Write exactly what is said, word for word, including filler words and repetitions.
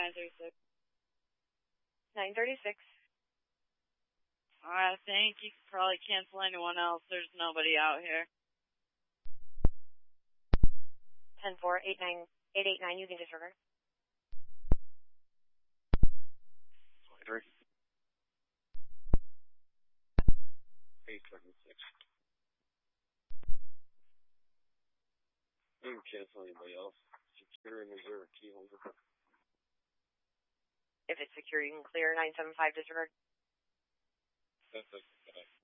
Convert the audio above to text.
nine thirty-six. nine thirty-six. I think you could probably cancel anyone else. There's nobody out here. ten four eight nine eight eight nine, you can disregard. twenty-three. eight seven six. You can cancel anybody else. Secure and reserve key holder. If it's secure, you can clear nine seven five disregard. That's it.